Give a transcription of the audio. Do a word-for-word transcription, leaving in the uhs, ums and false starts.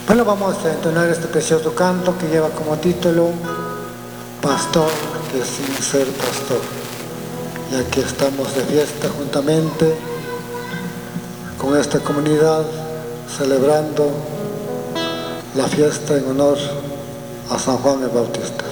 Bueno, vamos a entonar este precioso canto que lleva como título Pastor que sin ser pastor. Y aquí estamos de fiesta juntamente con esta comunidad celebrando la fiesta en honor a San Juan el Bautista.